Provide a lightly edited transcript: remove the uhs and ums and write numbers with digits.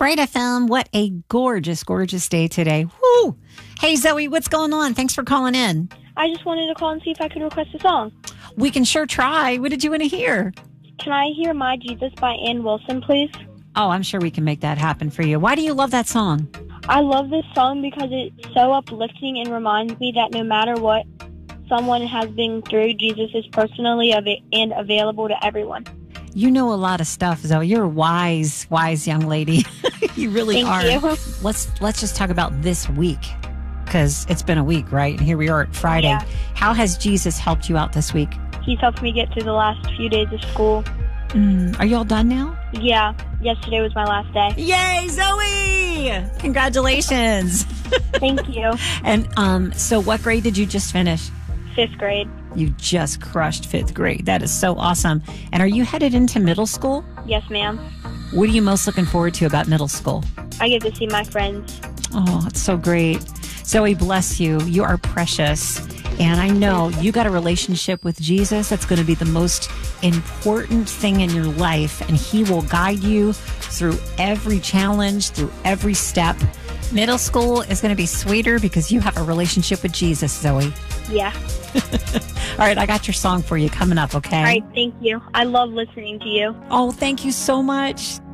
Bright FM, what a gorgeous, gorgeous day today. Woo! Hey, Zoe, what's going on? Thanks for calling in. I just wanted to call and see if I could request a song. We can sure try. What did you want to hear? Can I hear My Jesus by Ann Wilson, please? Oh, I'm sure we can make that happen for you. Why do you love that song? I love this song because it's so uplifting and reminds me that no matter what someone has been through, Jesus is personally and available to everyone. You know a lot of stuff, Zoe. You're a wise, wise young lady. You really are. Thank you. Let's just talk about this week, because it's been a week, right? And here we are at Friday. Yeah. How has Jesus helped you out this week? He's helped me get through the last few days of school. Are you all done now? Yeah, yesterday was my last day. Yay, Zoe! Congratulations. Thank you. And so what grade did you just finish? 5th grade. You just crushed 5th grade. That is so awesome. And are you headed into middle school? Yes, ma'am. What are you most looking forward to about middle school? I get to see my friends. Oh, it's so great. Zoe, bless you. You are precious. And I know you got a relationship with Jesus. That's going to be the most important thing in your life. And he will guide you through every challenge, through every step. Middle school is going to be sweeter because you have a relationship with Jesus, Zoe. Yeah. All right, I got your song for you coming up, okay? All right, thank you. I love listening to you. Oh, thank you so much.